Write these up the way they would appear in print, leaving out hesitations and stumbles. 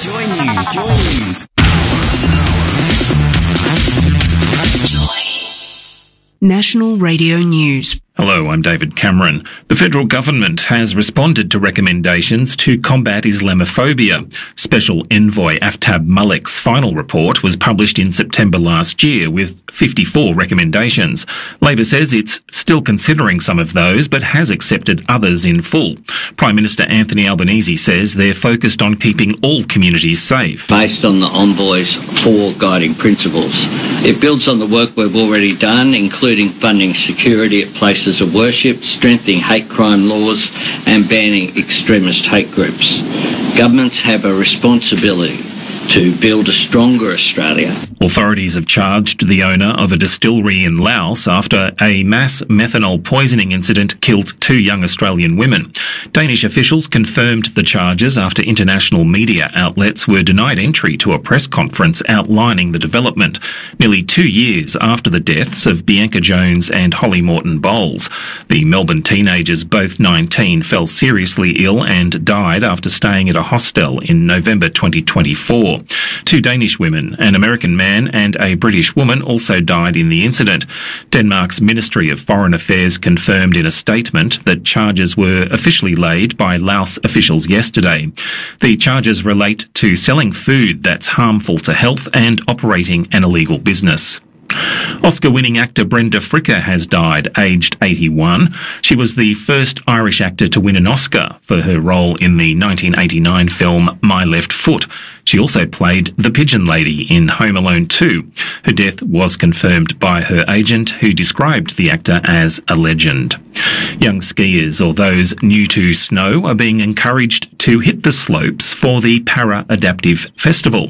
Joy News. National Radio News. Hello, I'm David Cameron. The federal government has responded to recommendations to combat Islamophobia. Special Envoy Aftab Malik's final report was published in September last year with 54 recommendations. Labor says it's still considering some of those, but has accepted others in full. Prime Minister Anthony Albanese says they're focused on keeping all communities safe. Based on the Envoy's 4 guiding principles. It builds on the work we've already done, including funding security at places of worship, strengthening hate crime laws and banning extremist hate groups. Governments have a responsibility to build a stronger Australia. Authorities have charged the owner of a distillery in Laos after a mass methanol poisoning incident killed 2 young Australian women. Danish officials confirmed the charges after international media outlets were denied entry to a press conference outlining the development, nearly 2 years after the deaths of Bianca Jones and Holly Morton Bowles. The Melbourne teenagers, both 19, fell seriously ill and died after staying at a hostel in November 2024. 2 Danish women, an American man and a British woman, also died in the incident. Denmark's Ministry of Foreign Affairs confirmed in a statement that charges were officially laid by Laos officials yesterday. The charges relate to selling food that's harmful to health and operating an illegal business. Oscar-winning actor Brenda Fricker has died, aged 81. She was the first Irish actor to win an Oscar for her role in the 1989 film My Left Foot. She also played the Pigeon Lady in Home Alone 2. Her death was confirmed by her agent, who described the actor as a legend. Young skiers or those new to snow are being encouraged to hit the slopes for the Para Adaptive Festival.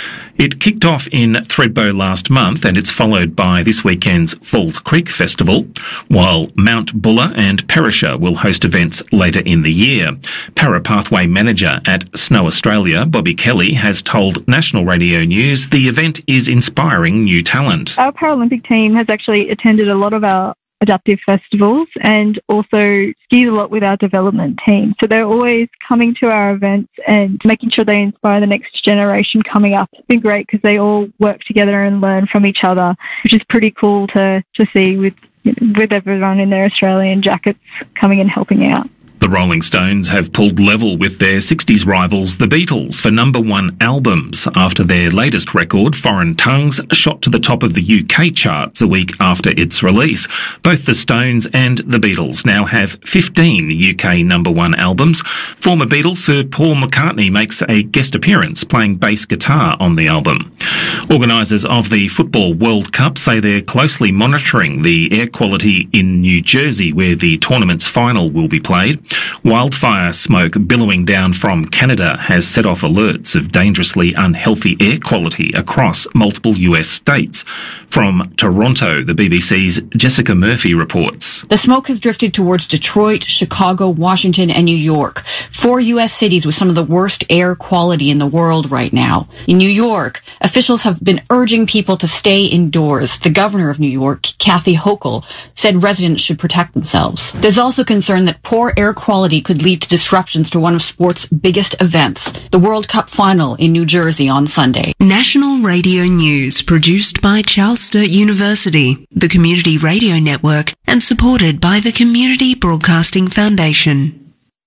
It kicked off in Thredbo last month and it's followed by this weekend's Falls Creek Festival, while Mount Buller and Perisher will host events later in the year. Para Pathway Manager at Snow Australia, Bobby Kelly, has told National Radio News the event is inspiring new talent. Our Paralympic team has actually attended a lot of our adaptive festivals and also skied a lot with our development team. So they're always coming to our events and making sure they inspire the next generation coming up. It's been great because they all work together and learn from each other, which is pretty cool to see with everyone in their Australian jackets coming and helping out. The Rolling Stones have pulled level with their 60s rivals, the Beatles, for #1 albums after their latest record, Foreign Tongues, shot to the top of the UK charts a week after its release. Both the Stones and the Beatles now have 15 UK #1 albums. Former Beatles Sir Paul McCartney makes a guest appearance playing bass guitar on the album. Organisers of the Football World Cup say they're closely monitoring the air quality in New Jersey, where the tournament's final will be played. Wildfire smoke billowing down from Canada has set off alerts of dangerously unhealthy air quality across multiple US states. From Toronto, the BBC's Jessica Murphy reports. The smoke has drifted towards Detroit, Chicago, Washington, and New York, 4 U.S. cities with some of the worst air quality in the world right now. In New York, officials have been urging people to stay indoors. The governor of New York, Kathy Hochul, said residents should protect themselves. There's also concern that poor air quality could lead to disruptions to one of sport's biggest events, the World Cup final in New Jersey on Sunday. National Radio News, produced by Charles Sturt University, the Community Radio Network, and supported by the Community Broadcasting Foundation.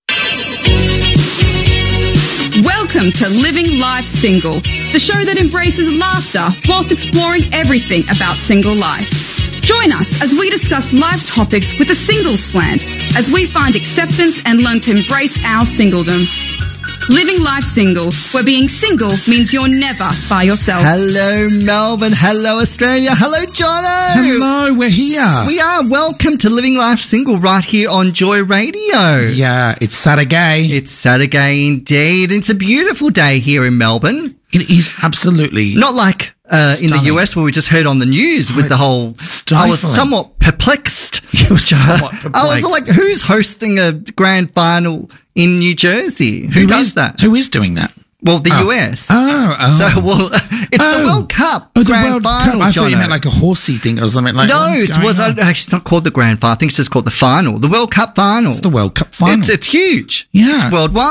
Welcome to Living Life Single, the show that embraces laughter whilst exploring everything about single life. Join us as we discuss life topics with a single slant as we find acceptance and learn to embrace our singledom. Living Life Single, where being single means you're never by yourself. Hello, Melbourne. Hello, Australia. Hello, Jono. Hello, we're here. We are. Welcome to Living Life Single right here on Joy Radio. Yeah, it's Saturday. It's Saturday indeed. It's a beautiful day here in Melbourne. It is absolutely not like in the US where we just heard on the news with the whole... Stifling. I was somewhat perplexed. You were somewhat perplexed. I was like, who's hosting a grand final in New Jersey? Who does that? Who is doing that? Well, the US. Oh. So, it's the World Cup grand final, I thought you meant like a horsey thing or something like that. No, actually, it's not called the grand final. I think it's just called the final. The World Cup final. It's the World Cup final. It's huge. Yeah. It's worldwide.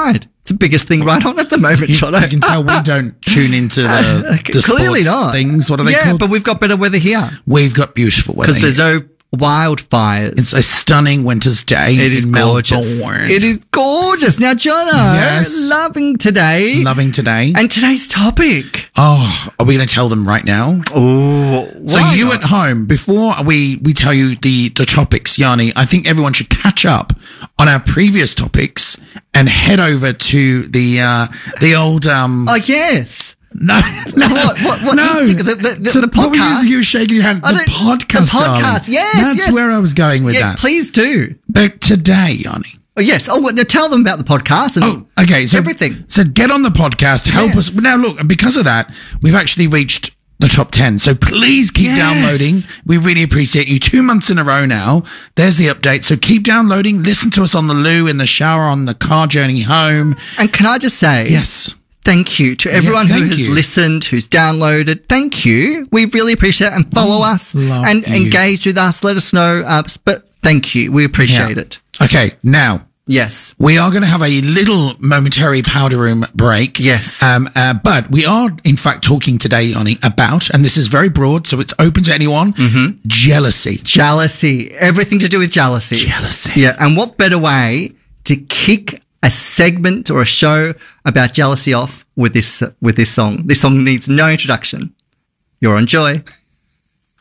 It's the biggest thing right on at the moment, Jono. You can tell we don't tune into the Clearly sports not. things. What are they Yeah, called? but we've got better weather here. We've got beautiful weather. Because there's no wildfires. It's a stunning winter's day. It is in gorgeous. Melbourne. It is gorgeous. Now, Jono, Yes. loving today. Loving today. And today's topic. Oh, are we going to tell them right now? Oh, So you at home, before we tell you the topics, Yanni, I think everyone should catch up on our previous topics and head over to the old Oh, yes. no. What? No. The What was podcast. you shaking your hand? I The don't- podcast. the podcast, darling. yes, That's yes. where I was going with Yeah, that. please do. But today, Yanni. Oh, yes. Oh, well, now tell them about the podcast and Oh, okay. So everything. So get on the podcast. Help Yes. us. Now, look, and because of that, we've actually reached the top 10. So please keep Yes. downloading. We really appreciate you. 2 months in a row now. There's the update. So keep downloading. Listen to us on the loo, in the shower, on the car journey home. And can I just say, Yes. thank you to everyone who thank has you. listened, who's downloaded. Thank you. We really appreciate it. And follow us love and you. engage with us. Let us know. But thank you. We appreciate Yeah. it. Okay. Now, Yes. we are going to have a little momentary powder room break. Yes. But we are, in fact, talking today, Yanni, about, and this is very broad, so it's open to anyone, jealousy. Jealousy. Everything to do with jealousy. Jealousy. Yeah. And what better way to kick a segment or a show about jealousy off with this song? This song needs no introduction. You're on Joy.